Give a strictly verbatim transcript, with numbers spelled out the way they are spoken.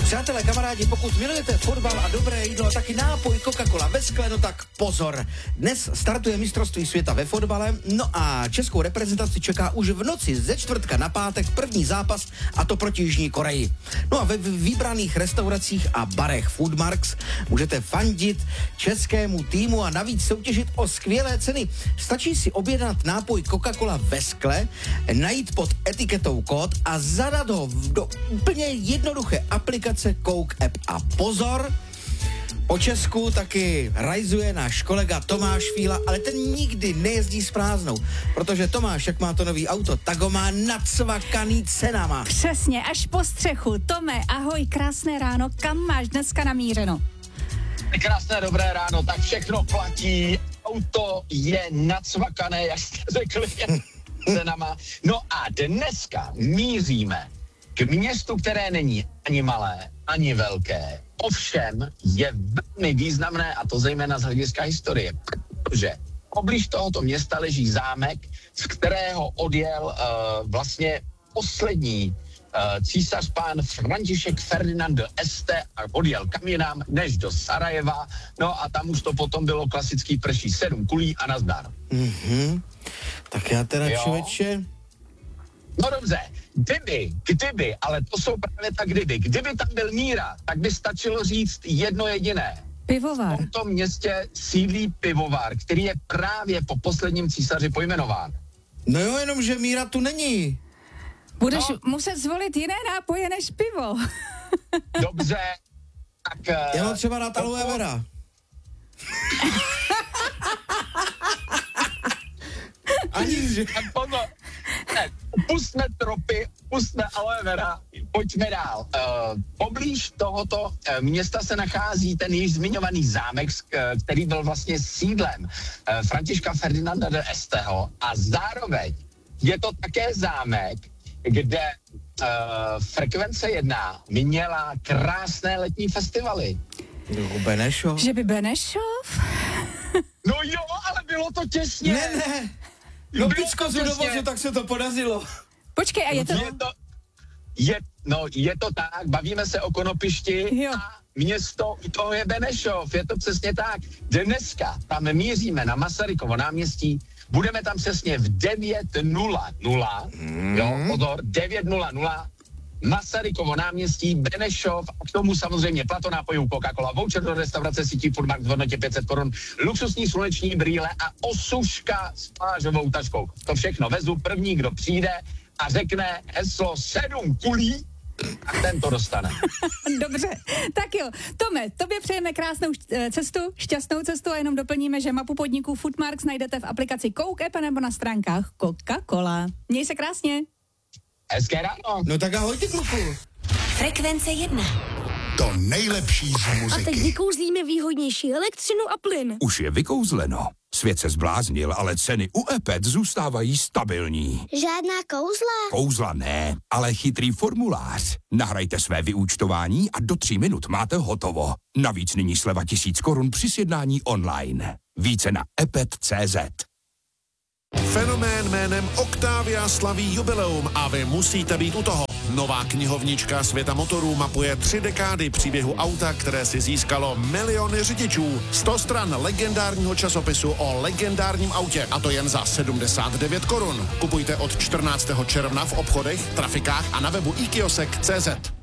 Přátelé, kamarádi, pokud milujete fotbal a dobré jídlo a taky nápoj Coca-Cola ve skle, no tak pozor. Dnes startuje mistrovství světa ve fotbale, no a českou reprezentaci čeká už v noci ze čtvrtka na pátek první zápas, a to proti Jižní Koreji. No a ve vybraných restauracích a barech Foodmarks můžete fandit českému týmu a navíc soutěžit o skvělé ceny. Stačí si objednat nápoj Coca-Cola ve skle, najít pod etiketou kód a zadat ho do úplně jednoduché aplikace Coke App. A pozor, po Česku taky rajzuje náš kolega Tomáš Fíla, ale ten nikdy nejezdí s prázdnou, protože Tomáš, jak má to nový auto, tak ho má nacvakaný cenama. Přesně, až po střechu. Tome, ahoj, krásné ráno, kam máš dneska namířeno? Krásné dobré ráno, tak všechno platí, auto je nacvakané, jak jste řekli, cenama. No a dneska míříme k městu, které není ani malé, ani velké. Ovšem je velmi významné, a to zejména z hlediska historie, protože poblíž tohoto města leží zámek, z kterého odjel uh, vlastně poslední uh, císař pán František Ferdinand de Este a odjel kam jinam než do Sarajeva. No a tam už to potom bylo klasický prší, sedm kulí a nazdar. Mhm. Tak já teda, Jo. člověče... No dobře, kdyby, kdyby, ale to jsou právě tak kdyby, kdyby tam byl Míra, tak by stačilo říct jedno jediné. Pivovar. V tomto městě sídlí pivovar, který je právě po posledním císaři pojmenován. No jo, jenom, že Míra tu není. Budeš No. muset zvolit jiné nápoje než pivo. Dobře, tak... Já mám třeba rád aloe vera. Ani, že... Tak pozor, ne, pustme tropy, pustme aloe vera, pojďme dál. Uh, poblíž tohoto uh, města se nachází ten již zmiňovaný zámek, uh, který byl vlastně sídlem uh, Františka Ferdinanda de Esteho, a zároveň je to také zámek, kde uh, Frekvence jedna měla krásné letní festivaly. No, Benešov. Že by Benešov? No jo, ale bylo to těsně. Ne, ne. No Bylo Picko to z těsně. dovozu, tak se to podařilo. Počkej, a je to... Je to, je, no, je to tak, bavíme se o Konopišti Jo. a město u toho je Benešov, je to přesně tak. Dneska tam míříme na Masarykovo náměstí, budeme tam přesně v devět nula nula, mm. jo, pozor, devět nula nula, Masarykovo náměstí, Benešov, a k tomu samozřejmě plato nápojů Coca-Cola, voucher do restaurace sítí Foodmark v hodnotě pět set korun, luxusní sluneční brýle a osuška s plážovou taškou. To všechno vezu první, kdo přijde a řekne heslo sedm kulí, a ten to dostane. Dobře, tak jo. Tome, tobě přejeme krásnou eh, cestu, šťastnou cestu a jenom doplníme, že mapu podniků Foodmarks najdete v aplikaci Coke App nebo na stránkách Coca-Cola. Měj se krásně. Hezké ráno. No tak ahoj ty kluku. Frekvence jedna. To nejlepší z A teď muziky. vykouzlíme výhodnější elektřinu a plyn. Už je vykouzleno. Svět se zbláznil, ale ceny u Epet zůstávají stabilní. Žádná kouzla? Kouzla ne, ale chytrý formulář. Nahrajte své vyúčtování a do tří minut máte hotovo. Navíc nyní sleva tisíc korun při sjednání online. Více na epet tečka cé zet. Fenomén jménem Octavia slaví jubileum a vy musíte být u toho. Nová knihovnička světa motorů mapuje tři dekády příběhu auta, které si získalo miliony řidičů. sto stran legendárního časopisu o legendárním autě, a to jen za sedmdesát devět korun. Kupujte od čtrnáctého června v obchodech, trafikách a na webu i kiosek tečka cé zet.